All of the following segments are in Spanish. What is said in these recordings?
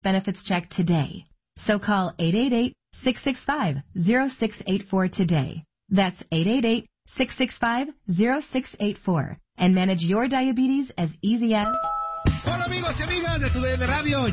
benefits check today. So call 888-665-0684 today. That's 888-665-0684 and manage your diabetes as easy as... Hola amigos y amigas de TUDN Radio,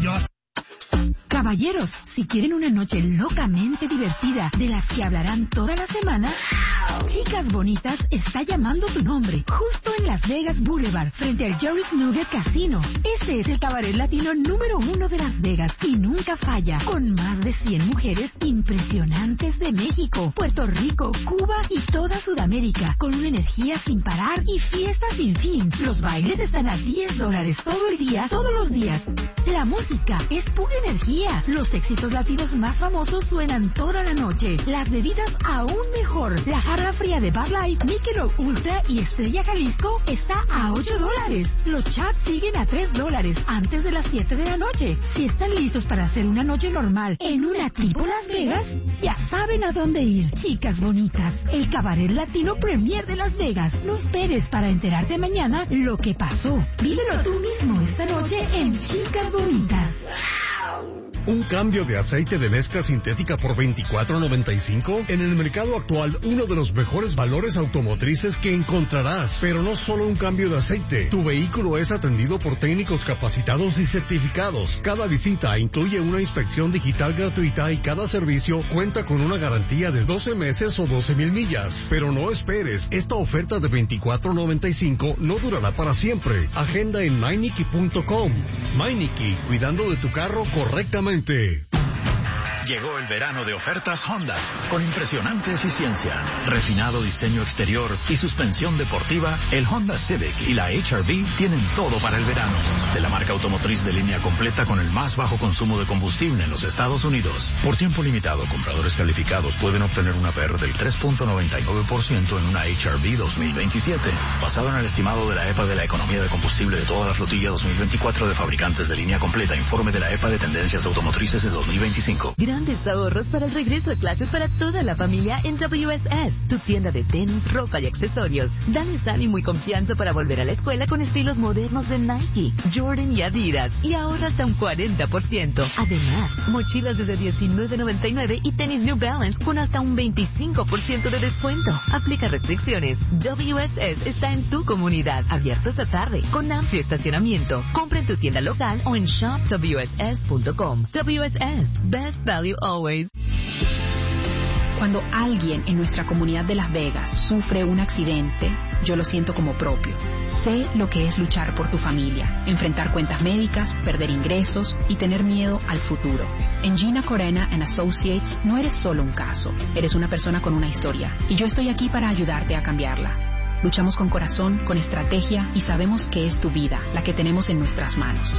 Caballeros, si quieren una noche locamente divertida de las que hablarán toda la semana, Chicas Bonitas está llamando su nombre, justo en Las Vegas Boulevard, frente al Jerry's Nugget Casino. Este es el cabaret latino número 1 de Las Vegas y nunca falla, con más de 100 mujeres impresionantes de México, Puerto Rico, Cuba y toda Sudamérica, con una energía sin parar y fiestas sin fin. Los bailes están a $10 todo el día, todos los días. La música es pura energía. Los éxitos latinos más famosos suenan toda la noche. Las bebidas aún mejor. La jarra fría de Bud Light, Michelob Ultra y Estrella Jalisco está a $8. Los chats siguen a $3 antes de las 7 de la noche. Si están listos para hacer una noche normal en una tipo Las Vegas, ya saben a dónde ir. Chicas Bonitas, el cabaret latino premier de Las Vegas. No esperes para enterarte mañana lo que pasó. Vívelo tú mismo esta noche en Chicas Bonitas. ¿Un cambio de aceite de mezcla sintética por $24.95? En el mercado actual, uno de los mejores valores automotrices que encontrarás. Pero no solo un cambio de aceite. Tu vehículo es atendido por técnicos capacitados y certificados. Cada visita incluye una inspección digital gratuita y cada servicio cuenta con una garantía de 12 meses o 12,000 millas. Pero no esperes. Esta oferta de $24.95 no durará para siempre. Agenda en Meineke.com. Meineke, cuidando de tu carro correctamente. Llegó el verano de ofertas Honda, con impresionante eficiencia, refinado diseño exterior y suspensión deportiva. El Honda Civic y la HR-V tienen todo para el verano. De la marca automotriz de línea completa con el más bajo consumo de combustible en los Estados Unidos. Por tiempo limitado, compradores calificados pueden obtener una PR del 3.99% en una HR-V 2027, basado en el estimado de la EPA de la economía de combustible de toda la flotilla 2024 de fabricantes de línea completa. Informe de la EPA de tendencias automotrices de 2025. Grandes ahorros para el regreso de clases para toda la familia en WSS, tu tienda de tenis, ropa y accesorios. Dales ánimo y confianza para volver a la escuela con estilos modernos de Nike, Jordan y Adidas, y ahorra hasta un 40%. Además, mochilas desde $19.99 y tenis New Balance con hasta un 25% de descuento. Aplica restricciones. WSS está en tu comunidad, abierto esta tarde, con amplio estacionamiento. Compra en tu tienda local o en shopwss.com. WSS, best value always. Cuando alguien en nuestra comunidad de Las Vegas sufre un accidente, yo lo siento como propio. Sé lo que es luchar por tu familia, enfrentar cuentas médicas, perder ingresos y tener miedo al futuro. En Gina Corena & Associates no eres solo un caso, eres una persona con una historia, y yo estoy aquí para ayudarte a cambiarla. Luchamos con corazón, con estrategia, y sabemos que es tu vida la que tenemos en nuestras manos.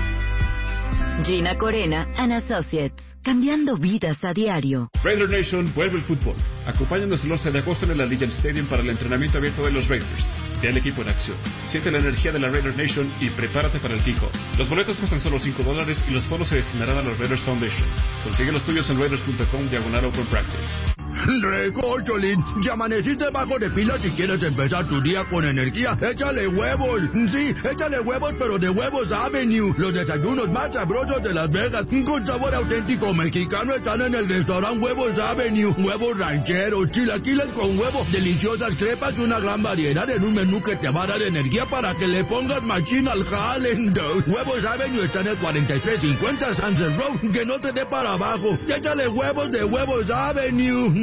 Gina Corena & Associates, cambiando vidas a diario. Raider Nation vuelve el fútbol. Acompáñanos el 11 de agosto en el Allegiant Stadium para el entrenamiento abierto de los Raiders. Ve al equipo en acción. Siente la energía de la Raider Nation y prepárate para el kickoff. Los boletos cuestan solo $5 y los fondos se destinarán a los Raiders Foundation. Consigue los tuyos en raiders.com/open practice. Recórcholín, ya amaneciste bajo de pila. Si quieres empezar tu día con energía, échale huevos. Sí, échale huevos, pero de Huevos Avenue. Los desayunos más sabrosos de Las Vegas, con sabor auténtico mexicano, están en el restaurante Huevos Avenue. Huevos rancheros, chilaquiles con huevo, deliciosas crepas y una gran variedad en un menú que te va a dar energía para que le pongas machina al jale. Huevos Avenue está en el 4350 Sunset Road. Que no te dé para abajo. Échale huevos de Huevos Avenue.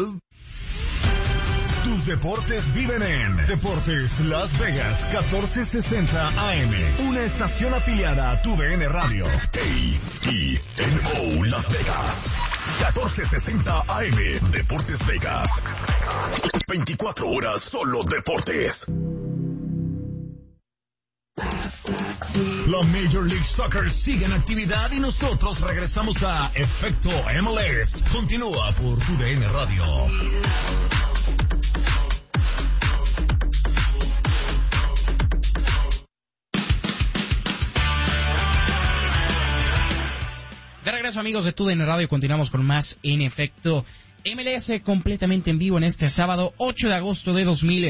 Tus deportes viven en Deportes Las Vegas 1460 AM, una estación afiliada a TUDN Radio. KENO Las Vegas 1460 AM, Deportes Vegas. 24 horas solo deportes. La Major League Soccer sigue en actividad y nosotros regresamos a Efecto MLS. Continúa por TUDN Radio. De regreso, amigos de TUDN Radio, continuamos con más en Efecto MLS completamente en vivo en este sábado 8 de agosto de 2000.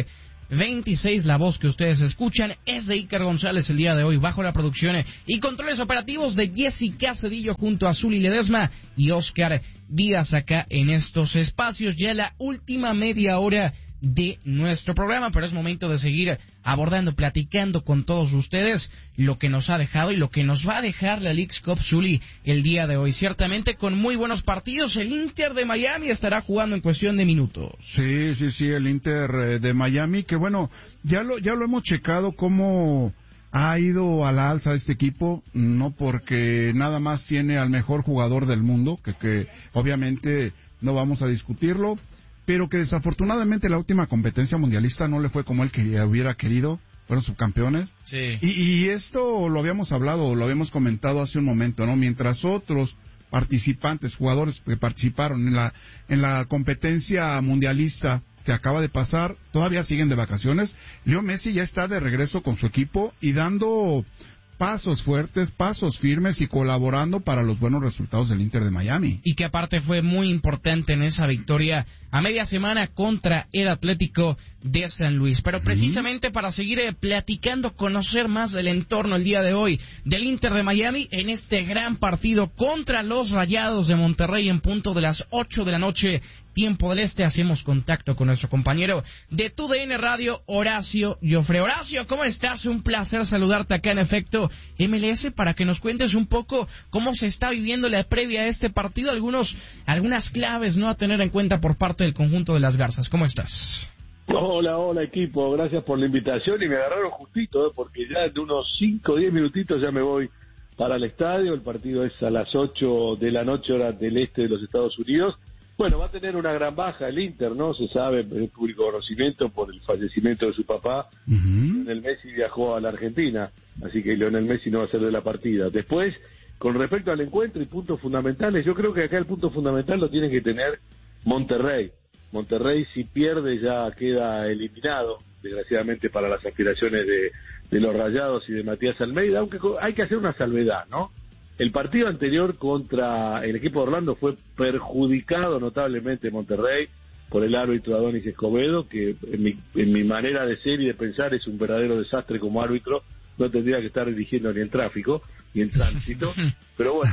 26. La voz que ustedes escuchan es de Iker González el día de hoy, bajo la producción y controles operativos de Jessica Cedillo junto a Zuli Ledesma y Oscar Díaz acá en estos espacios. Ya la última media hora de nuestro programa, pero es momento de seguir abordando, platicando con todos ustedes lo que nos ha dejado y lo que nos va a dejar la Leagues Cup, Zuli, el día de hoy. Ciertamente con muy buenos partidos. El Inter de Miami estará jugando en cuestión de minutos. Sí, el Inter de Miami, que bueno, ya lo hemos checado cómo ha ido a la alza este equipo, no porque nada más tiene al mejor jugador del mundo, que obviamente no vamos a discutirlo, pero que desafortunadamente la última competencia mundialista no le fue como él que hubiera querido, fueron subcampeones. Sí. Y esto lo habíamos hablado, lo habíamos comentado hace un momento, ¿no? Mientras otros participantes, jugadores que participaron en la competencia mundialista que acaba de pasar, todavía siguen de vacaciones, Leo Messi ya está de regreso con su equipo y dando pasos fuertes, pasos firmes y colaborando para los buenos resultados del Inter de Miami. Y que aparte fue muy importante en esa victoria a media semana contra el Atlético de San Luis. Pero precisamente para seguir platicando, conocer más del entorno el día de hoy del Inter de Miami en este gran partido contra los Rayados de Monterrey en punto de las 8 de la noche, tiempo del este, hacemos contacto con nuestro compañero de TUDN Radio, Horacio Joffre. Horacio, ¿cómo estás? Un placer saludarte acá en Efecto MLS para que nos cuentes un poco cómo se está viviendo la previa a este partido, algunas claves no a tener en cuenta por parte del conjunto de las Garzas. ¿Cómo estás? Hola equipo, gracias por la invitación y me agarraron justito, porque ya en unos 5 o 10 minutitos ya me voy para el estadio. El partido es a las 8 de la noche hora del este de los Estados Unidos. Bueno, va a tener una gran baja el Inter, ¿no? Se sabe, es público conocimiento por el fallecimiento de su papá. Lionel Messi viajó a la Argentina, así que Lionel Messi no va a ser de la partida. Después, con respecto al encuentro y puntos fundamentales, yo creo que acá el punto fundamental lo tiene que tener Monterrey. Monterrey, si pierde, ya queda eliminado, desgraciadamente para las aspiraciones de los Rayados y de Matías Almeida, aunque hay que hacer una salvedad, ¿no? El partido anterior contra el equipo de Orlando fue perjudicado notablemente Monterrey por el árbitro Adonis Escobedo, que en mi manera de ser y de pensar es un verdadero desastre como árbitro, no tendría que estar dirigiendo ni en tráfico ni en tránsito, pero bueno,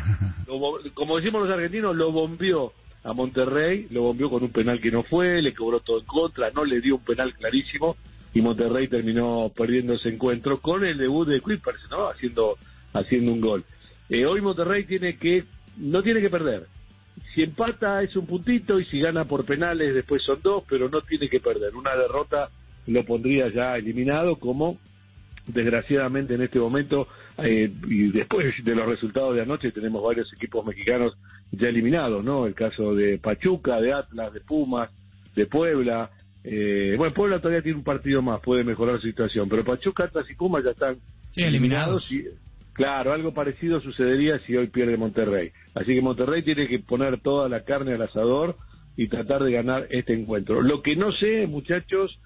como decimos los argentinos, lo bombeó a Monterrey, lo bombeó con un penal que no fue, le cobró todo en contra, no le dio un penal clarísimo y Monterrey terminó perdiendo ese encuentro con el debut de Kuipers, ¿no? Haciendo un gol. Hoy Monterrey no tiene que perder. Si empata es un puntito y si gana por penales después son 2, pero no tiene que perder. Una derrota lo pondría ya eliminado, como desgraciadamente en este momento y después de los resultados de anoche tenemos varios equipos mexicanos ya eliminados, ¿no? El caso de Pachuca, de Atlas, de Pumas, de Puebla. Puebla todavía tiene un partido más, puede mejorar su situación, pero Pachuca, Atlas y Pumas ya están eliminados. Claro, algo parecido sucedería si hoy pierde Monterrey. Así que Monterrey tiene que poner toda la carne al asador y tratar de ganar este encuentro. Lo que no sé, muchachos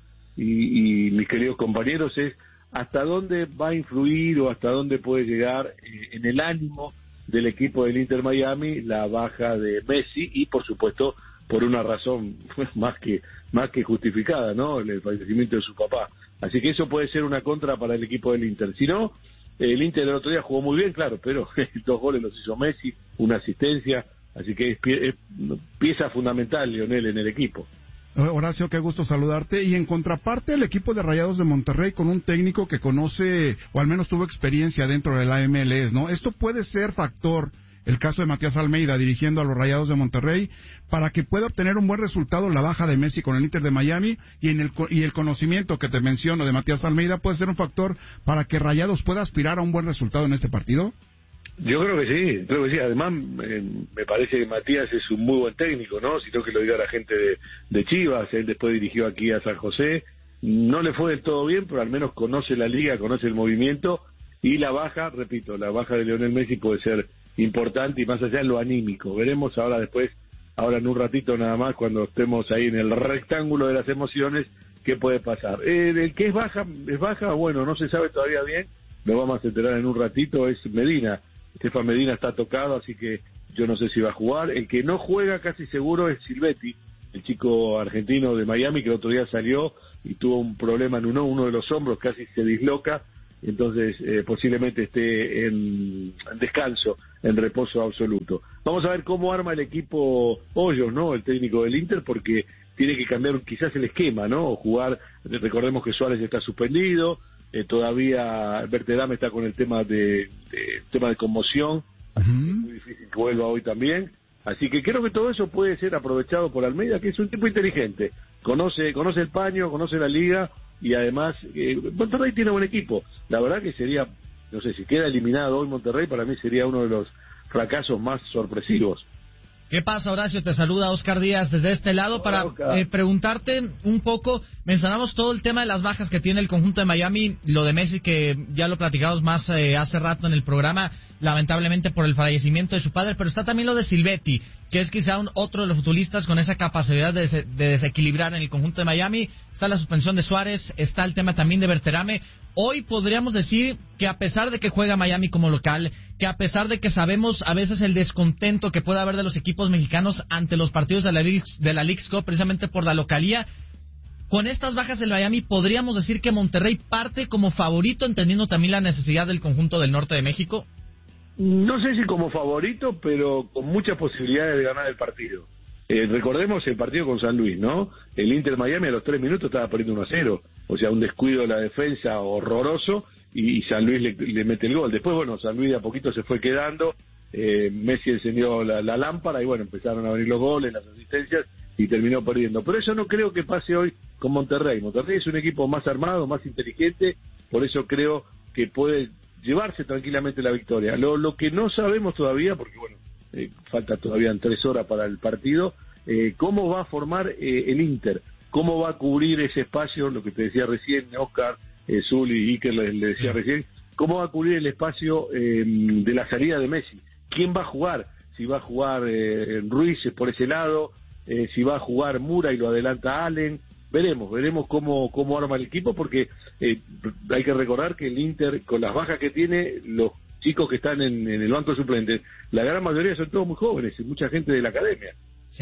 y mis queridos compañeros, es hasta dónde va a influir o hasta dónde puede llegar en el ánimo del equipo del Inter Miami la baja de Messi y, por supuesto, por una razón más que justificada, ¿no? El fallecimiento de su papá. Así que eso puede ser una contra para el equipo del Inter. Si no, el Inter el otro día jugó muy bien, claro, pero 2 goles los hizo Messi, una asistencia, así que es pieza fundamental Lionel en el equipo. Horacio, qué gusto saludarte. Y en contraparte, el equipo de Rayados de Monterrey con un técnico que conoce, o al menos tuvo experiencia dentro de la MLS, ¿no? Esto puede ser factor, el caso de Matías Almeida dirigiendo a los Rayados de Monterrey, para que pueda obtener un buen resultado la baja de Messi con el Inter de Miami, y el conocimiento que te menciono de Matías Almeida puede ser un factor para que Rayados pueda aspirar a un buen resultado en este partido. Yo creo que sí. Además, me parece que Matías es un muy buen técnico, ¿no? Sino que lo diga la gente de Chivas. Él después dirigió aquí a San José. No le fue del todo bien, pero al menos conoce la liga, conoce el movimiento. Y la baja, repito, la baja de Lionel Messi puede ser importante y más allá de lo anímico. Veremos ahora en un ratito nada más, cuando estemos ahí en el rectángulo de las emociones, qué puede pasar. El que es baja, bueno, no se sabe todavía bien. Lo vamos a enterar en un ratito, es Medina. Estefan Medina está tocado, así que yo no sé si va a jugar. El que no juega casi seguro es Silvetti, el chico argentino de Miami, que el otro día salió y tuvo un problema en uno de los hombros, casi se disloca, entonces posiblemente esté en descanso, en reposo absoluto. Vamos a ver cómo arma el equipo Hoyos, ¿no? El técnico del Inter, porque tiene que cambiar quizás el esquema, ¿no? O jugar, recordemos que Suárez está suspendido, todavía Berterame está con el tema de conmoción, es muy difícil que vuelva hoy también, así que creo que todo eso puede ser aprovechado por Almeida, que es un tipo inteligente, conoce el paño, conoce la liga, y además Monterrey tiene buen equipo. La verdad que sería, no sé, si queda eliminado hoy Monterrey, para mí sería uno de los fracasos más sorpresivos. ¿Qué pasa, Horacio? Te saluda Oscar Díaz desde este lado para preguntarte un poco. Mencionamos todo el tema de las bajas que tiene el conjunto de Miami, lo de Messi, que ya lo platicamos más hace rato en el programa, lamentablemente por el fallecimiento de su padre, pero está también lo de Silvetti, que es quizá otro de los futbolistas con esa capacidad de desequilibrar en el conjunto de Miami. Está la suspensión de Suárez, está el tema también de Berterame. Hoy podríamos decir que a pesar de que juega Miami como local, que a pesar de que sabemos a veces el descontento que puede haber de los equipos mexicanos ante los partidos de la Leagues Cup, precisamente por la localía, con estas bajas del Miami, podríamos decir que Monterrey parte como favorito, entendiendo también la necesidad del conjunto del norte de México. No sé si como favorito, pero con muchas posibilidades de ganar el partido. Recordemos el partido con San Luis, ¿no? El Inter Miami a los 3 minutos estaba perdiendo 1-0, o sea, un descuido de la defensa horroroso, y San Luis le mete el gol. Después, bueno, San Luis de a poquito se fue quedando, Messi encendió la lámpara, y bueno, empezaron a venir los goles, las asistencias, y terminó perdiendo. Pero eso no creo que pase hoy con Monterrey. Monterrey es un equipo más armado, más inteligente, por eso creo que puede llevarse tranquilamente la victoria. Lo que no sabemos todavía, porque bueno, falta todavía 3 horas para el partido, cómo va a formar el Inter, cómo va a cubrir ese espacio, lo que te decía recién Oscar, Zul y Iker le decía recién, cómo va a cubrir el espacio de la salida de Messi, quién va a jugar, si va a jugar Ruiz por ese lado, si va a jugar Mura y lo adelanta Allen. Veremos cómo arma el equipo, porque hay que recordar que el Inter, con las bajas que tiene, los chicos que están en el banco de suplentes, la gran mayoría son todos muy jóvenes y mucha gente de la academia.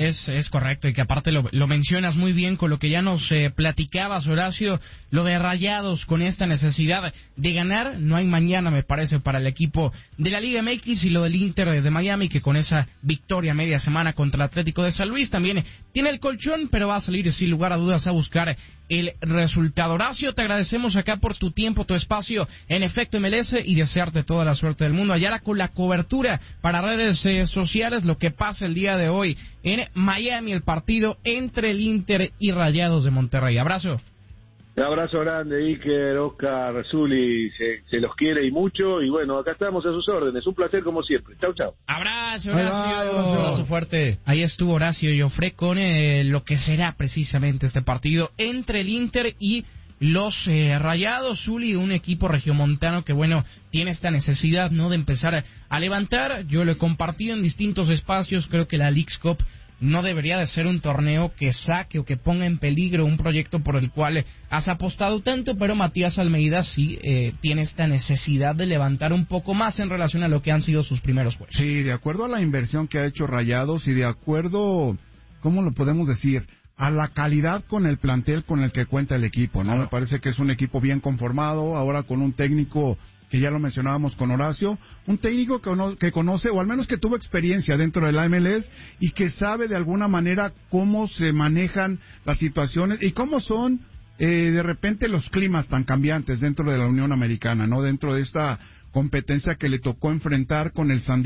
Es correcto, y que aparte lo mencionas muy bien con lo que ya nos platicabas, Horacio, lo de Rayados con esta necesidad de ganar. No hay mañana, me parece, para el equipo de la Liga MX, y lo del Inter de Miami, que con esa victoria media semana contra el Atlético de San Luis también tiene el colchón, pero va a salir sin lugar a dudas a buscar el resultado. Horacio, te agradecemos acá por tu tiempo, tu espacio en Efecto MLS, y desearte toda la suerte del mundo allá con la cobertura para redes sociales, lo que pasa el día de hoy en Miami, el partido entre el Inter y Rayados de Monterrey. Abrazo. Un abrazo grande, Iker, Oscar, Zuli, se los quiere y mucho, y bueno, acá estamos a sus órdenes, un placer como siempre. Chau, chau. Abrazo, Horacio. Abrazo fuerte. Ahí estuvo Horacio Joffre con lo que será precisamente este partido entre el Inter y los Rayados. Zuli, un equipo regiomontano que, bueno, tiene esta necesidad, ¿no?, de empezar a levantar. Yo lo he compartido en distintos espacios. Creo que la Leagues Cup no debería de ser un torneo que saque o que ponga en peligro un proyecto por el cual has apostado tanto, pero Matías Almeida sí tiene esta necesidad de levantar un poco más en relación a lo que han sido sus primeros juegos. Sí, de acuerdo a la inversión que ha hecho Rayados y de acuerdo, ¿cómo lo podemos decir?, a la calidad con el plantel con el que cuenta el equipo, ¿no? Me parece que es un equipo bien conformado, ahora con un técnico que ya lo mencionábamos con Horacio, un técnico que conoce, o al menos que tuvo experiencia dentro de la MLS, y que sabe de alguna manera cómo se manejan las situaciones y cómo son de repente los climas tan cambiantes dentro de la Unión Americana, ¿no? Dentro de esta competencia que le tocó enfrentar con San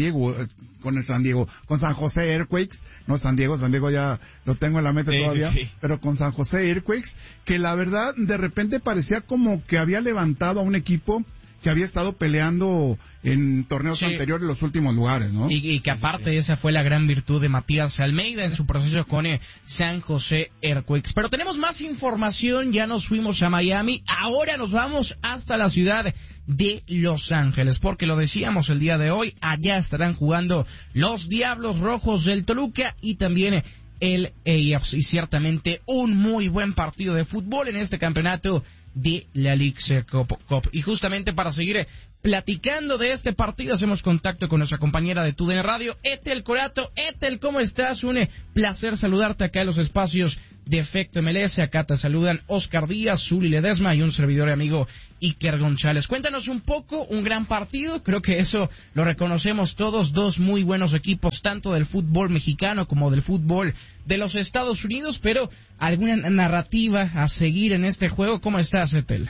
José Earthquakes, no San Diego ya lo tengo en la mente todavía, sí. Pero con San José Earthquakes, que la verdad de repente parecía como que había levantado a un equipo que había estado peleando en torneos anteriores los últimos lugares, ¿no? Y que aparte esa fue la gran virtud de Matías Almeida en su proceso con San José Earthquakes. Pero tenemos más información, ya nos fuimos a Miami, ahora nos vamos hasta la ciudad de Los Ángeles, porque lo decíamos el día de hoy, allá estarán jugando los Diablos Rojos del Toluca y también el AFC, y ciertamente un muy buen partido de fútbol en este campeonato de la Leagues Cup. Y justamente para seguir platicando de este partido, hacemos contacto con nuestra compañera de TUDN Radio, Ethel Corato. Ethel, ¿cómo estás? Un placer saludarte acá en los espacios de Efecto MLS. Acá te saludan Oscar Díaz, Zuli Ledesma y un servidor y amigo Iker González. Cuéntanos un poco, un gran partido, creo que eso lo reconocemos todos, dos muy buenos equipos, tanto del fútbol mexicano como del fútbol de los Estados Unidos, pero alguna narrativa a seguir en este juego. ¿Cómo estás, Etel?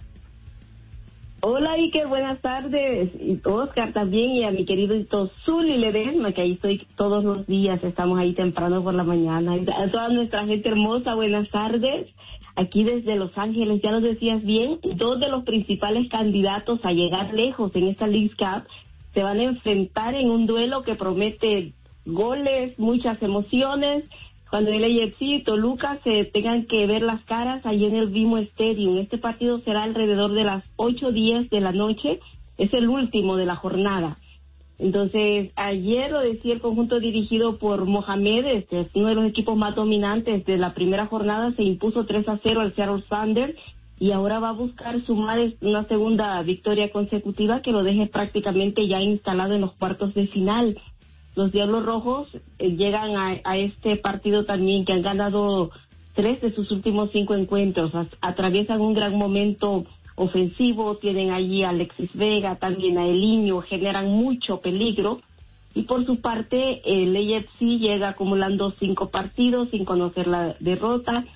Hola Iker, buenas tardes, y Oscar también, y a mi querido Zuli Ledesma, que ahí estoy todos los días, estamos ahí temprano por la mañana. A toda nuestra gente hermosa, buenas tardes. Aquí desde Los Ángeles, ya lo decías bien, dos de los principales candidatos a llegar lejos en esta Leagues Cup se van a enfrentar en un duelo que promete goles, muchas emociones. Cuando el AFC y Toluca se tengan que ver las caras ahí en el BMO Stadium. Este partido será alrededor de las 8:10 de la noche, es el último de la jornada. Entonces, ayer lo decía el conjunto dirigido por Mohamed, es uno de los equipos más dominantes de la primera jornada, se impuso 3-0 al Seattle Sounders y ahora va a buscar sumar una segunda victoria consecutiva que lo deje prácticamente ya instalado en los cuartos de final. Los Diablos Rojos llegan a este partido también, que han ganado 3 de sus últimos 5 encuentros, atraviesan un gran momento ofensivo, tienen allí a Alexis Vega, también a Eliño, generan mucho peligro, y por su parte el AFC llega acumulando 5 partidos sin conocer la derrota,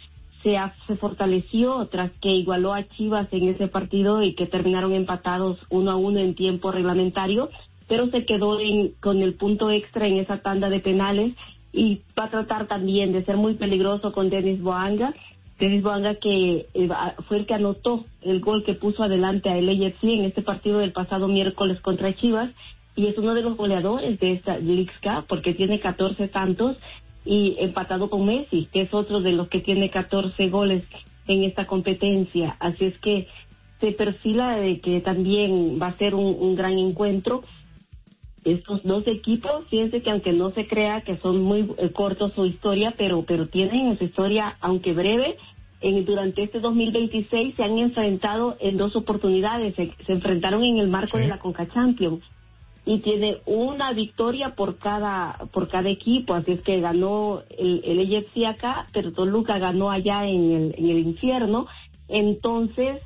se fortaleció tras que igualó a Chivas en ese partido y que terminaron empatados 1-1 en tiempo reglamentario, pero se quedó con el punto extra en esa tanda de penales y va a tratar también de ser muy peligroso con Denis Boanga. Denis Boanga que fue el que anotó el gol que puso adelante a LAFC en este partido del pasado miércoles contra Chivas y es uno de los goleadores de esta Leagues Cup porque tiene 14 tantos y empatado con Messi, que es otro de los que tiene 14 goles en esta competencia. Así es que se perfila de que también va a ser un gran encuentro. Estos dos equipos, fíjense que aunque no se crea que son muy cortos su historia, pero tienen su historia, aunque breve, durante este 2026 se han enfrentado en 2 oportunidades, se enfrentaron en el marco de la Conca Champions y tiene una victoria por cada equipo, así es que ganó el AFC acá, pero Toluca ganó allá en el infierno. Entonces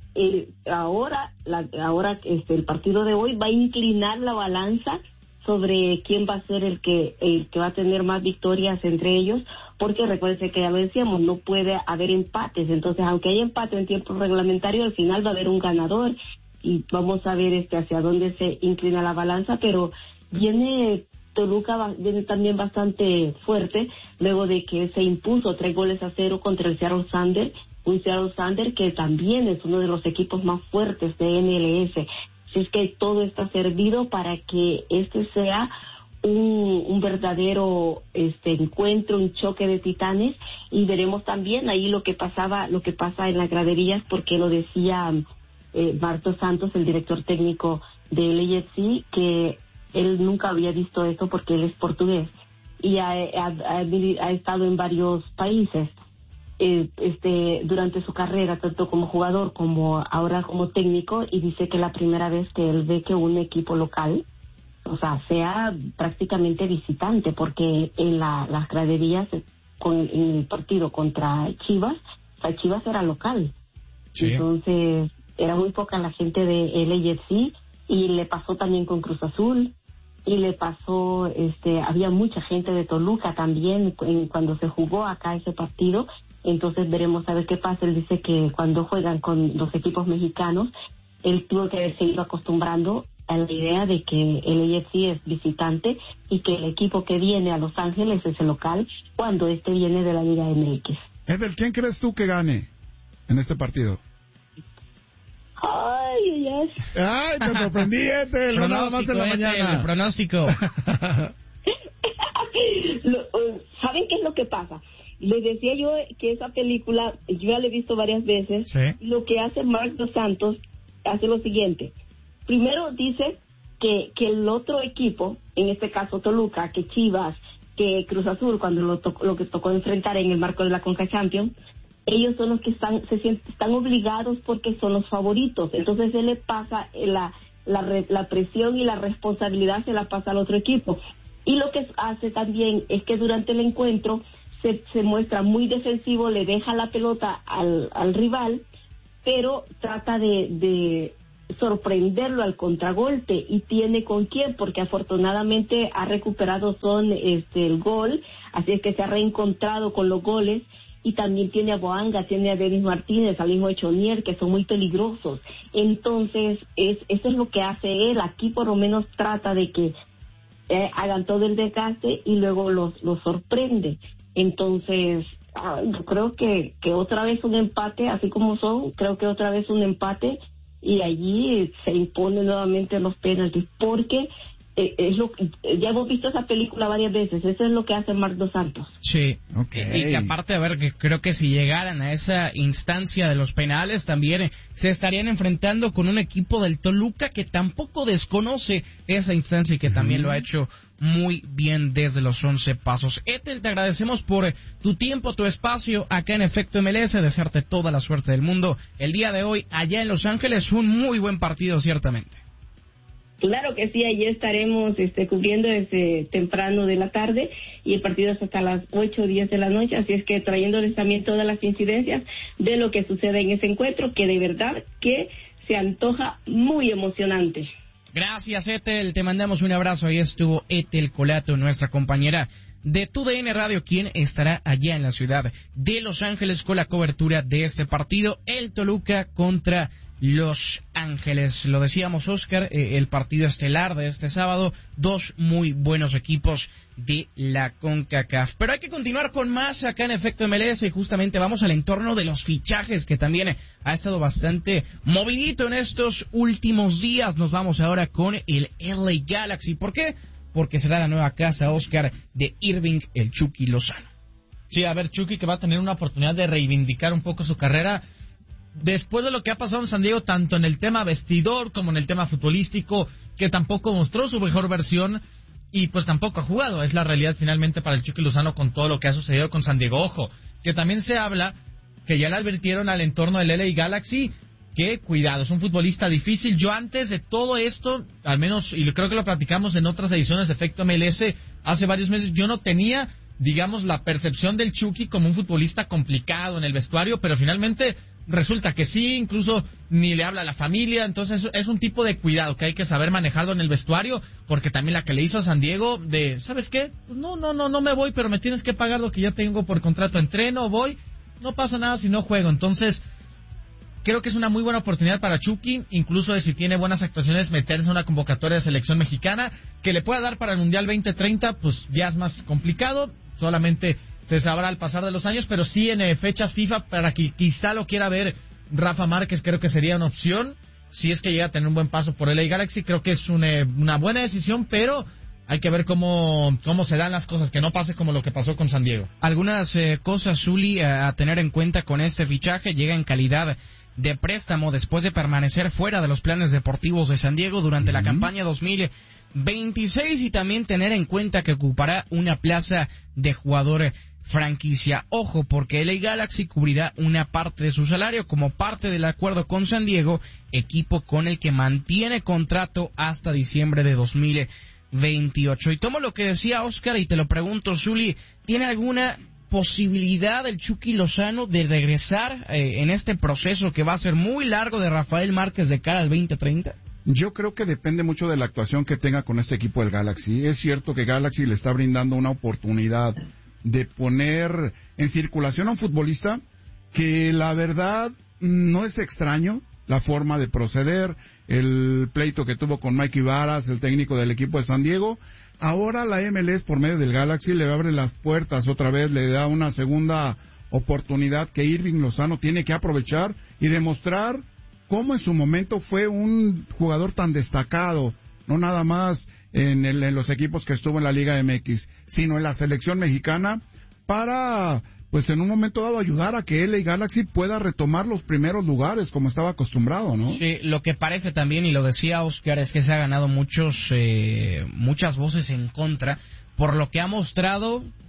ahora el partido de hoy va a inclinar la balanza sobre quién va a ser el que va a tener más victorias entre ellos, porque recuérdense que ya lo decíamos, no puede haber empates, entonces aunque haya empate en tiempo reglamentario, al final va a haber un ganador y vamos a ver hacia dónde se inclina la balanza, pero Toluca viene también bastante fuerte luego de que se impuso 3-0 contra el Seattle Sounders, un Seattle Sounders que también es uno de los equipos más fuertes de MLS. Así es que todo está servido para que sea un verdadero encuentro, un choque de titanes, y veremos también ahí lo que pasa en las graderías, porque lo decía Marto Santos, el director técnico del LAFC, que él nunca había visto esto porque él es portugués y ha estado en varios países durante su carrera, tanto como jugador como ahora como técnico, y dice que la primera vez que él ve que un equipo local, o sea prácticamente visitante, porque en las graderías en el partido contra Chivas, Chivas era local, sí. Entonces era muy poca la gente de LAFC, y le pasó también con Cruz Azul, y le pasó, había mucha gente de Toluca también cuando se jugó acá ese partido. Entonces veremos a ver qué pasa. Él dice que cuando juegan con los equipos mexicanos, él tuvo que haberse ido acostumbrando a la idea de que el AFC es visitante y que el equipo que viene a Los Ángeles es el local cuando viene de la Liga MX. Edel, ¿quién crees tú que gane en este partido? Ay, te sorprendí, Edel, nada más en la mañana. El pronóstico. ¿Saben qué es lo que pasa? Les decía yo que esa película, yo ya la he visto varias veces. ¿Sí? Lo que hace Mark Dos Santos, hace lo siguiente. Primero dice que el otro equipo, en este caso Toluca, que Chivas, que Cruz Azul, cuando lo que tocó enfrentar en el marco de la Conca Champions, ellos son los que están obligados porque son los favoritos. Entonces él le pasa la presión y la responsabilidad, se la pasa al otro equipo. Y lo que hace también es que durante el encuentro se muestra muy defensivo, le deja la pelota al rival, pero trata de sorprenderlo al contragolpe y tiene con quién, porque afortunadamente ha recuperado el gol, así es que se ha reencontrado con los goles, y también tiene a Boanga, tiene a Denis Martínez, al mismo Echonier, que son muy peligrosos. Entonces, eso es lo que hace él. Aquí por lo menos trata de que hagan todo el desgaste y luego los sorprende. Entonces, yo creo que otra vez un empate, así como son, creo que otra vez un empate, y allí se impone nuevamente los penaltis, porque ya hemos visto esa película varias veces. Eso es lo que hace Marc Dos Santos. Sí, okay. Y que aparte, a ver, que creo que si llegaran a esa instancia de los penales, también se estarían enfrentando con un equipo del Toluca que tampoco desconoce esa instancia y que también lo ha hecho muy bien desde los 11 pasos. Ethel, te agradecemos por tu tiempo, tu espacio acá en Efecto MLS, desearte toda la suerte del mundo el día de hoy allá en Los Ángeles. Un muy buen partido, ciertamente. Claro que sí, allí estaremos cubriendo desde temprano de la tarde, y el partido es hasta las 8 o 10 de la noche, así es que trayéndoles también todas las incidencias de lo que sucede en ese encuentro, que de verdad que se antoja muy emocionante. Gracias, Ethel, te mandamos un abrazo. Ahí estuvo Ethel Colato, nuestra compañera de TUDN Radio, quien estará allá en la ciudad de Los Ángeles con la cobertura de este partido, el Toluca contra Los Ángeles. Lo decíamos, Oscar, el partido estelar de este sábado, dos muy buenos equipos de la CONCACAF. Pero hay que continuar con más acá en Efecto MLS, y justamente vamos al entorno de los fichajes, que también ha estado bastante movidito en estos últimos días. Nos vamos ahora con el LA Galaxy. ¿Por qué? Porque será la nueva casa, Oscar, de Irving el Chucky Lozano. Sí, a ver, Chucky, que va a tener una oportunidad de reivindicar un poco su carrera después de lo que ha pasado en San Diego, tanto en el tema vestidor como en el tema futbolístico, que tampoco mostró su mejor versión y pues tampoco ha jugado. Es la realidad finalmente para el Chucky Lozano con todo lo que ha sucedido con San Diego. Ojo, que también se habla que ya le advirtieron al entorno del LA Galaxy que cuidado, es un futbolista difícil. Yo antes de todo esto, al menos, y creo que lo platicamos en otras ediciones de Efecto MLS hace varios meses, yo no tenía, digamos, la percepción del Chucky como un futbolista complicado en el vestuario, pero finalmente resulta que sí, incluso ni le habla a la familia. Entonces es un tipo de cuidado que hay que saber manejarlo en el vestuario, porque también la que le hizo a San Diego de, ¿sabes qué? Pues no me voy, pero me tienes que pagar lo que ya tengo por contrato, entreno, voy, no pasa nada si no juego. Entonces creo que es una muy buena oportunidad para Chucky, incluso de si tiene buenas actuaciones, meterse en una convocatoria de selección mexicana, que le pueda dar para el Mundial 2030, pues ya es más complicado, solamente se sabrá al pasar de los años, pero sí en fechas FIFA, para que quizá lo quiera ver Rafa Márquez, creo que sería una opción, si es que llega a tener un buen paso por LA Galaxy. Creo que es una buena decisión, pero hay que ver cómo se dan las cosas, que no pase como lo que pasó con San Diego. Algunas cosas, Zuli, a tener en cuenta con este fichaje. Llega en calidad de préstamo después de permanecer fuera de los planes deportivos de San Diego durante la campaña 2026, y también tener en cuenta que ocupará una plaza de jugador franquicia. Ojo, porque LA Galaxy cubrirá una parte de su salario como parte del acuerdo con San Diego, equipo con el que mantiene contrato hasta diciembre de 2028. Y tomo lo que decía Oscar y te lo pregunto, Zuli, ¿tiene alguna posibilidad el Chucky Lozano de regresar en este proceso que va a ser muy largo de Rafael Márquez de cara al 2030? Yo creo que depende mucho de la actuación que tenga con este equipo del Galaxy. Es cierto que Galaxy le está brindando una oportunidad de poner en circulación a un futbolista que la verdad no es extraño la forma de proceder, el pleito que tuvo con Mikey Varas, el técnico del equipo de San Diego. Ahora la MLS por medio del Galaxy le abre las puertas otra vez, le da una segunda oportunidad que Irving Lozano tiene que aprovechar y demostrar cómo en su momento fue un jugador tan destacado, no nada más en los equipos que estuvo en la Liga MX, sino en la selección mexicana, para, pues en un momento dado, ayudar a que LA Galaxy pueda retomar los primeros lugares como estaba acostumbrado, ¿no? Sí, lo que parece también, y lo decía Oscar, es que se ha ganado muchas voces en contra por lo que ha mostrado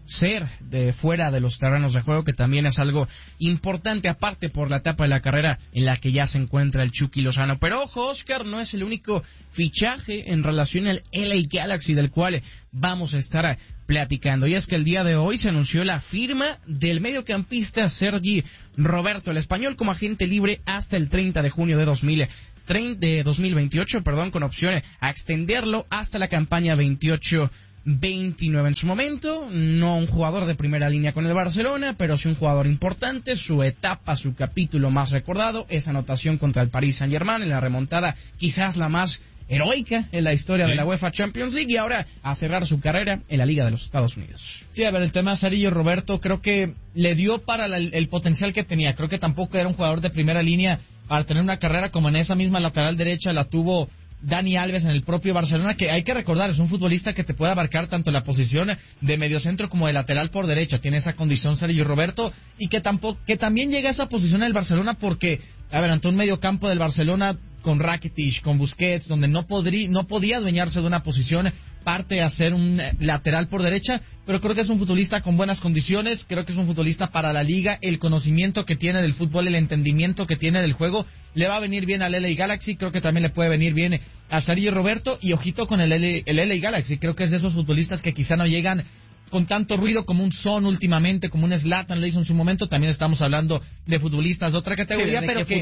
ser de fuera de los terrenos de juego, que también es algo importante, aparte por la etapa de la carrera en la que ya se encuentra el Chucky Lozano. Pero ojo, Oscar, no es el único fichaje en relación al LA Galaxy del cual vamos a estar platicando, y es que el día de hoy se anunció la firma del mediocampista Sergi Roberto, el español, como agente libre hasta el 30 de junio de 2028, con opción a extenderlo hasta la campaña 28-29. En su momento, no un jugador de primera línea con el Barcelona, pero sí un jugador importante. Su etapa, su capítulo más recordado, esa anotación contra el Paris Saint-Germain en la remontada quizás la más heroica en la historia de la UEFA Champions League, y ahora a cerrar su carrera en la Liga de los Estados Unidos. Sí, a ver, el tema de Sergi Roberto creo que le dio para el potencial que tenía. Creo que tampoco era un jugador de primera línea para tener una carrera como en esa misma lateral derecha la tuvo Dani Alves en el propio Barcelona, que hay que recordar, es un futbolista que te puede abarcar tanto la posición de mediocentro como de lateral por derecha. Tiene esa condición Sergio Roberto, y que también llega a esa posición en el Barcelona porque, a ver, ante un mediocampo del Barcelona con Rakitic, con Busquets, donde no podía adueñarse de una posición, parte a ser un lateral por derecha, pero creo que es un futbolista con buenas condiciones, creo que es un futbolista para la liga, el conocimiento que tiene del fútbol, el entendimiento que tiene del juego, le va a venir bien al LA Galaxy, creo que también le puede venir bien a Sergi Roberto, y ojito con el LA Galaxy, creo que es de esos futbolistas que quizá no llegan con tanto ruido como un Son últimamente, como un Zlatan lo hizo en su momento. También estamos hablando de futbolistas de otra categoría, sí, pero que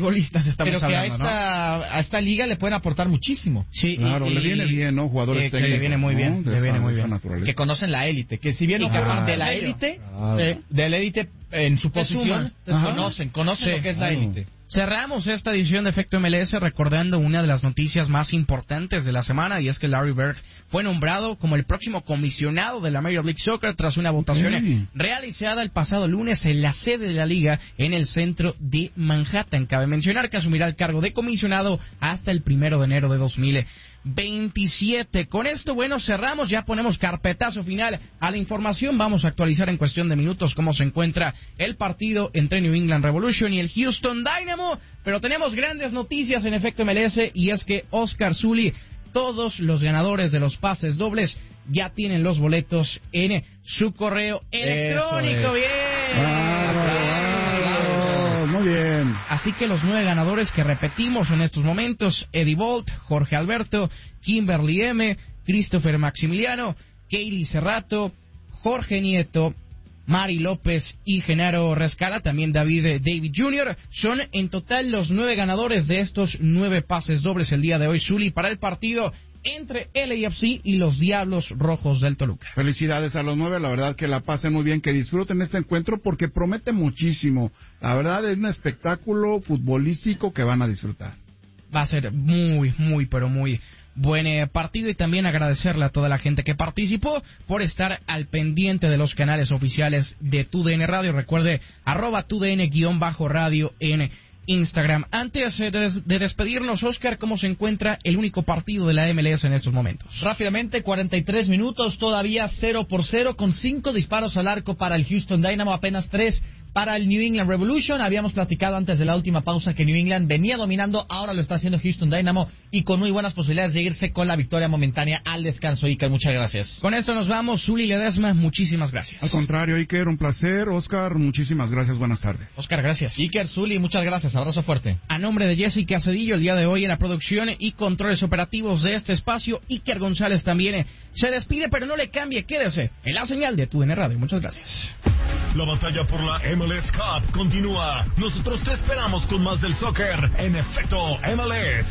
a esta liga le pueden aportar muchísimo. Sí, claro, le viene bien, ¿no? Jugadores técnicos, le viene muy bien, le viene muy bien. Que conocen la élite, que si bien no forman de la élite, de la élite en su posición, conocen lo que es la élite. Cerramos esta edición de Efecto MLS recordando una de las noticias más importantes de la semana, y es que Larry Bird fue nombrado como el próximo comisionado de la Major League Soccer tras una votación realizada el pasado lunes en la sede de la liga en el centro de Manhattan. Cabe mencionar que asumirá el cargo de comisionado hasta el 1 de enero de 2027. Con esto, cerramos, ya ponemos carpetazo final a la información. Vamos a actualizar en cuestión de minutos cómo se encuentra el partido entre New England Revolution y el Houston Dynamo, pero tenemos grandes noticias en Efecto MLS, y es que Oscar Zuli, todos los ganadores de los pases dobles ya tienen los boletos en su correo electrónico. ¡Bien! Muy bien. Así que los 9 ganadores que repetimos en estos momentos: Eddie Bolt, Jorge Alberto, Kimberly M., Christopher Maximiliano, Kaylee Cerrato, Jorge Nieto, Mari López y Genaro Rescala, también David Jr. Son en total los 9 ganadores de estos 9 pases dobles el día de hoy, Zuli, para el partido entre LAFC y los Diablos Rojos del Toluca. Felicidades a los 9, la verdad que la pasen muy bien, que disfruten este encuentro porque promete muchísimo. La verdad es un espectáculo futbolístico que van a disfrutar. Va a ser muy, pero muy buen partido, y también agradecerle a toda la gente que participó por estar al pendiente de los canales oficiales de TUDN Radio. Recuerde, @TUDN_radio en Instagram. Antes de despedirnos, Oscar, ¿cómo se encuentra el único partido de la MLS en estos momentos? Rápidamente, 43 minutos, todavía 0-0, con 5 disparos al arco para el Houston Dynamo, apenas 3 para el New England Revolution. Habíamos platicado antes de la última pausa que New England venía dominando, ahora lo está haciendo Houston Dynamo, y con muy buenas posibilidades de irse con la victoria momentánea al descanso. Iker, muchas gracias. Con esto nos vamos. Zuli Ledesma, muchísimas gracias. Al contrario, Iker, un placer. Oscar, muchísimas gracias, buenas tardes. Oscar, gracias. Iker, Zuli, muchas gracias, abrazo fuerte. A nombre de Jessica Cedillo, el día de hoy en la producción y controles operativos de este espacio, Iker González también se despide, pero no le cambie, quédese en la señal de TUDN Radio. Muchas gracias. La batalla por la MLS Cup continúa. Nosotros te esperamos con más del soccer en Efecto MLS.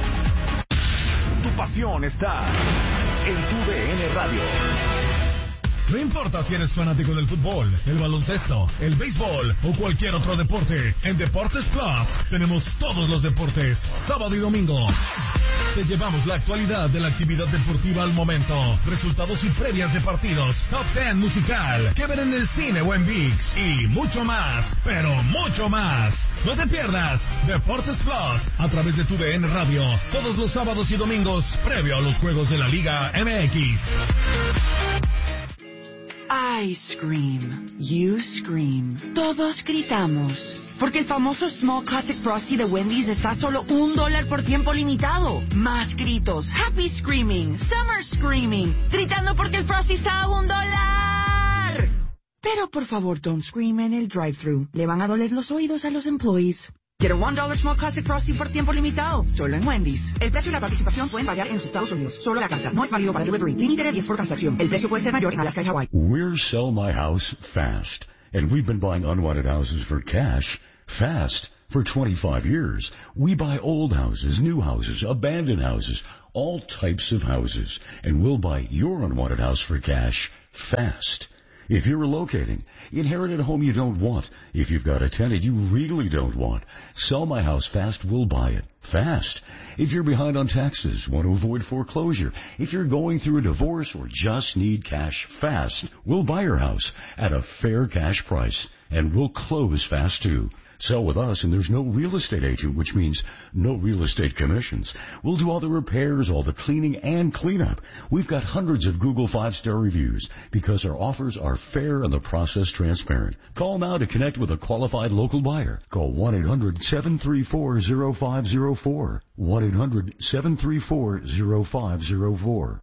Tu pasión está en TUDN Radio. No importa si eres fanático del fútbol, el baloncesto, el béisbol o cualquier otro deporte, en Deportes Plus tenemos todos los deportes, sábado y domingo. Te llevamos la actualidad de la actividad deportiva al momento, resultados y previas de partidos, top 10 musical, que ver en el cine o en ViX, y mucho más, pero mucho más. No te pierdas Deportes Plus a través de TUDN Radio, todos los sábados y domingos, previo a los juegos de la Liga MX. I scream, you scream, todos gritamos, porque el famoso Small Classic Frosty de Wendy's está a solo $1 por tiempo limitado. Más gritos, happy screaming, summer screaming, gritando porque el Frosty está a $1. Pero por favor, don't scream en el drive-thru. Le van a doler los oídos a los employees. Get a $1 Small Classic Frosty por tiempo limitado, solo en Wendy's. El precio y la participación pueden variar en los Estados Unidos. Solo la carta. No es válido para delivery. Límite de 10 por transacción. El precio puede ser mayor en Alaska y Hawaii. We're Sell My House Fast, and we've been buying unwanted houses for cash fast for 25 years. We buy old houses, new houses, abandoned houses, all types of houses, and we'll buy your unwanted house for cash fast. If you're relocating, inherited a home you don't want, if you've got a tenant you really don't want, Sell My House Fast will buy it fast. If you're behind on taxes, want to avoid foreclosure, if you're going through a divorce or just need cash fast, we'll buy your house at a fair cash price, and we'll close fast too. Sell with us, and there's no real estate agent, which means no real estate commissions. We'll do all the repairs, all the cleaning, and cleanup. We've got hundreds of Google 5-star reviews because our offers are fair and the process transparent. Call now to connect with a qualified local buyer. Call 1-800-734-0504. 1-800-734-0504.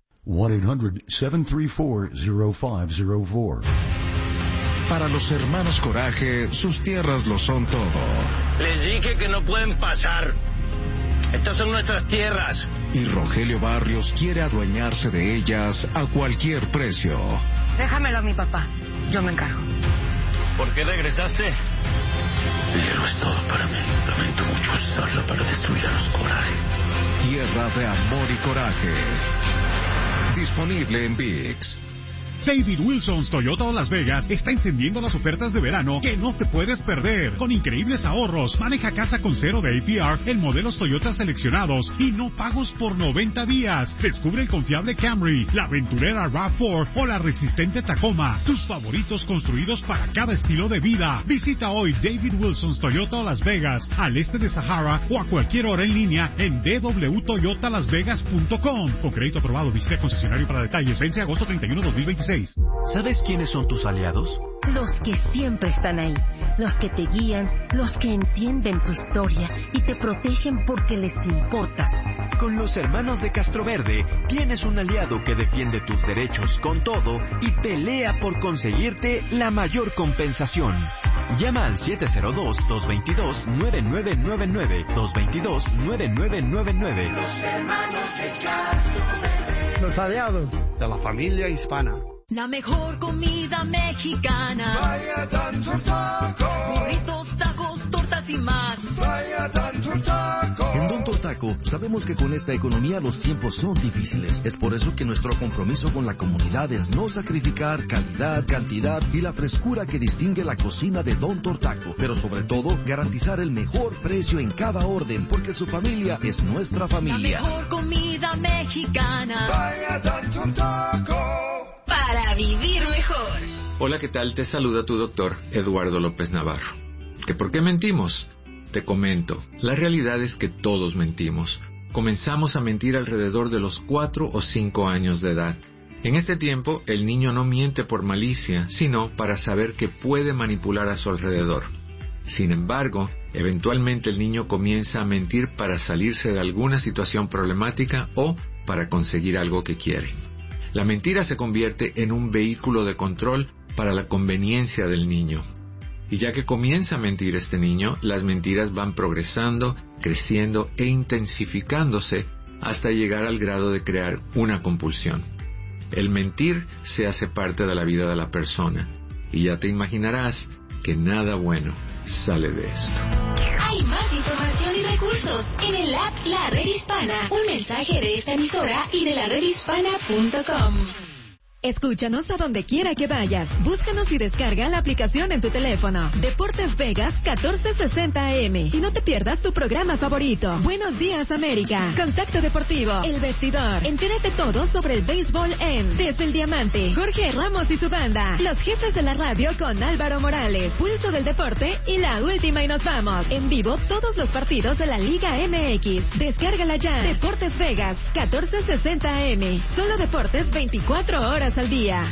1-800-734-0504. Para los hermanos Coraje, sus tierras lo son todo. Les dije que no pueden pasar. Estas son nuestras tierras. Y Rogelio Barrios quiere adueñarse de ellas a cualquier precio. Déjamelo a mi papá. Yo me encargo. ¿Por qué regresaste? El hierro es todo para mí. Lamento mucho usarla para destruir a los Coraje. Tierra de amor y coraje. Disponible en ViX. David Wilson's Toyota Las Vegas está encendiendo las ofertas de verano que no te puedes perder. Con increíbles ahorros, maneja casa con cero de APR en modelos Toyota seleccionados y no pagos por 90 días. Descubre el confiable Camry, la aventurera RAV4 o la resistente Tacoma. Tus favoritos construidos para cada estilo de vida. Visita hoy David Wilson's Toyota Las Vegas, al este de Sahara, o a cualquier hora en línea en www.toyotalasvegas.com. Con crédito aprobado, visita concesionario para detalles. Vence agosto 31, 2026. ¿Sabes quiénes son tus aliados? Los que siempre están ahí, los que te guían, los que entienden tu historia y te protegen porque les importas. Con los hermanos de Castroverde tienes un aliado que defiende tus derechos con todo y pelea por conseguirte la mayor compensación. Llama al 702-222-9999, 222-9999. Los hermanos de Castroverde. Los aliados de la familia hispana. La mejor comida mexicana. Vaya Don Taco. Burritos, tacos, tortas y más. Vaya Don Taco. En Don Taco sabemos que con esta economía los tiempos son difíciles. Es por eso que nuestro compromiso con la comunidad es no sacrificar calidad, cantidad y la frescura que distingue la cocina de Don Taco. Pero sobre todo, garantizar el mejor precio en cada orden, porque su familia es nuestra familia. La mejor comida mexicana. Vaya Don Taco. Para vivir mejor. Hola, ¿qué tal? Te saluda tu doctor, Eduardo López Navarro. ¿Que por qué mentimos? Te comento, la realidad es que todos mentimos. Comenzamos a mentir alrededor de los 4 o 5 años de edad. En este tiempo, el niño no miente por malicia, sino para saber que puede manipular a su alrededor. Sin embargo, eventualmente el niño comienza a mentir para salirse de alguna situación problemática o para conseguir algo que quiere. La mentira se convierte en un vehículo de control para la conveniencia del niño. Y ya que comienza a mentir este niño, las mentiras van progresando, creciendo e intensificándose hasta llegar al grado de crear una compulsión. El mentir se hace parte de la vida de la persona, y ya te imaginarás que nada bueno sale de esto. Hay más información y recursos en el app La Red Hispana. Un mensaje de esta emisora y de laredhispana.com. Escúchanos a donde quiera que vayas. Búscanos y descarga la aplicación en tu teléfono. Deportes Vegas 1460 AM. Y no te pierdas tu programa favorito. Buenos días, América. Contacto Deportivo. El Vestidor. Entérate todo sobre el béisbol en Desde el Diamante. Jorge Ramos y su banda. Los jefes de la radio con Álvaro Morales. Pulso del Deporte y La Última y nos vamos. En vivo todos los partidos de la Liga MX. Descárgala ya. Deportes Vegas 1460 AM. Solo deportes 24 horas al día.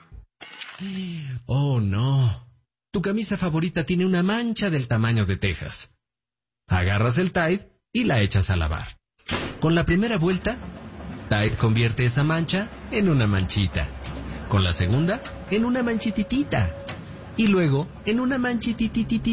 Oh, no. Tu camisa favorita tiene una mancha del tamaño de Texas. Agarras el Tide y la echas a lavar. Con la primera vuelta, Tide convierte esa mancha en una manchita. Con la segunda, en una manchititita. y luego en una manchita.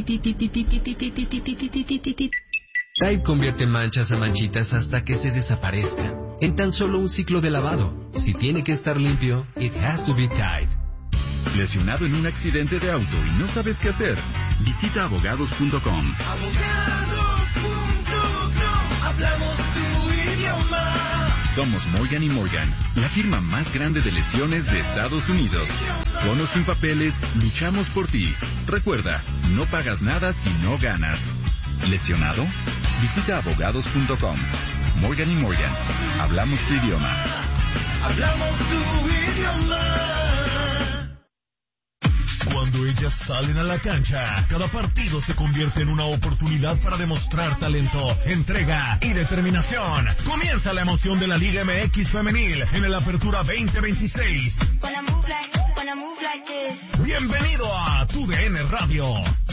Tide convierte manchas a manchitas hasta que se desaparezca en tan solo un ciclo de lavado. Si tiene que estar limpio, it has to be Tide. ¿Lesionado en un accidente de auto y no sabes qué hacer? Visita abogados.com. Hablamos tu idioma. Somos Morgan & Morgan, la firma más grande de lesiones de Estados Unidos. Con o sin papeles, luchamos por ti. Recuerda, no pagas nada si no ganas. ¿Lesionado? Visita abogados.com. Morgan & Morgan, hablamos tu idioma. Hablamos tu idioma. Cuando ellas salen a la cancha, cada partido se convierte en una oportunidad para demostrar talento, entrega y determinación. Comienza la emoción de la Liga MX Femenil en el Apertura 2026. Bienvenido a TUDN Radio.